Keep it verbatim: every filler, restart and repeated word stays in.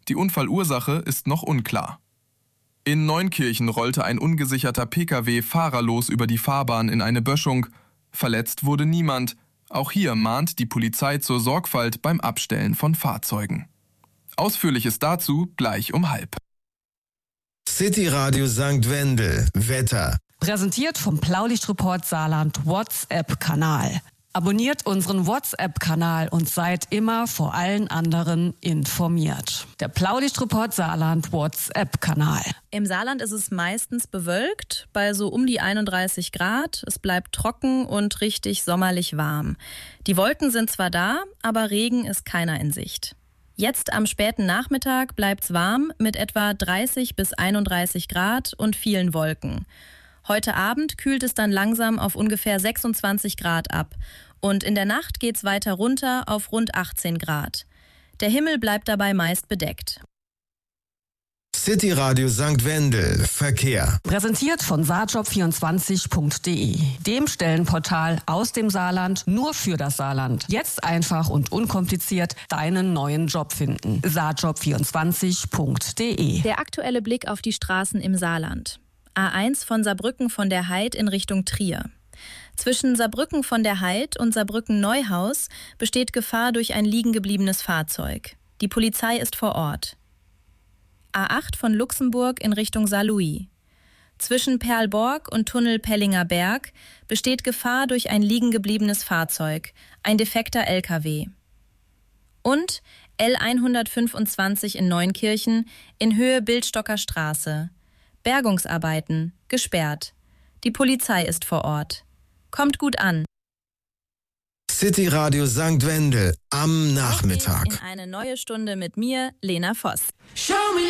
Die Unfallursache ist noch unklar. In Neunkirchen rollte ein ungesicherter Pkw fahrerlos über die Fahrbahn in eine Böschung. Verletzt wurde niemand. Auch hier mahnt die Polizei zur Sorgfalt beim Abstellen von Fahrzeugen. Ausführliches dazu gleich um halb. City Radio Sankt Wendel. Wetter. Präsentiert vom Blaulichtreport Saarland WhatsApp-Kanal. Abonniert unseren WhatsApp-Kanal und seid immer vor allen anderen informiert. Der Blaulichtreport Saarland WhatsApp-Kanal. Im Saarland ist es meistens bewölkt, bei so um die einunddreißig Grad. Es bleibt trocken und richtig sommerlich warm. Die Wolken sind zwar da, aber Regen ist keiner in Sicht. Jetzt am späten Nachmittag bleibt's warm mit etwa dreißig bis einunddreißig Grad und vielen Wolken. Heute Abend kühlt es dann langsam auf ungefähr sechsundzwanzig Grad ab und in der Nacht geht's weiter runter auf rund achtzehn Grad. Der Himmel bleibt dabei meist bedeckt. City Radio Sankt Wendel. Verkehr. Präsentiert von saarjob vierundzwanzig punkt de, dem Stellenportal aus dem Saarland nur für das Saarland. Jetzt einfach und unkompliziert deinen neuen Job finden. saarjob vierundzwanzig punkt de. Der aktuelle Blick auf die Straßen im Saarland. A eins von Saarbrücken von der Heid in Richtung Trier. Zwischen Saarbrücken von der Heid und Saarbrücken-Neuhaus besteht Gefahr durch ein liegengebliebenes Fahrzeug. Die Polizei ist vor Ort. A acht von Luxemburg in Richtung Saarlouis. Zwischen Perlborg und Tunnel Pellinger Berg besteht Gefahr durch ein liegengebliebenes Fahrzeug, ein defekter L K W. Und L hundertfünfundzwanzig in Neunkirchen in Höhe Bildstocker Straße. Bergungsarbeiten, gesperrt. Die Polizei ist vor Ort. Kommt gut an. City Radio Sankt Wendel am Nachmittag. In eine neue Stunde mit mir, Lena Voss.